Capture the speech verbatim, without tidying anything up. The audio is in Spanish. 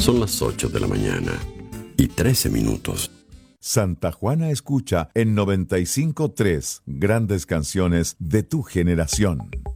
Son las ocho de la mañana y trece minutos. Santa Juana escucha en noventa y cinco punto tres Grandes Canciones de tu generación.